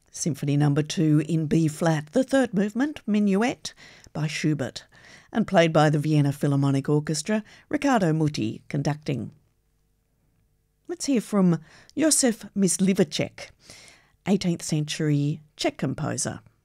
Symphony No. 2 in B-flat, the third movement, Minuet, by Schubert, and played by the Vienna Philharmonic Orchestra, Riccardo Muti conducting. Let's hear from Josef Myslivacek, 18th century Czech composer.